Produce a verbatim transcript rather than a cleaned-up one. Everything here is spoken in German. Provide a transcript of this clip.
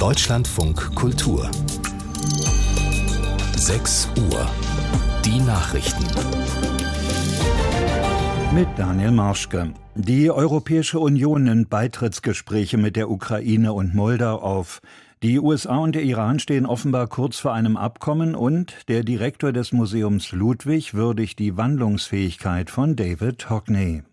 Deutschlandfunk Kultur. sechs Uhr. Die Nachrichten. Mit Daniel Marschke. Die Europäische Union nimmt Beitrittsgespräche mit der Ukraine und Moldau auf. Die U S A und der Iran stehen offenbar kurz vor einem Abkommen und der Direktor des Museums Ludwig würdigt die Wandlungsfähigkeit von David Hockney.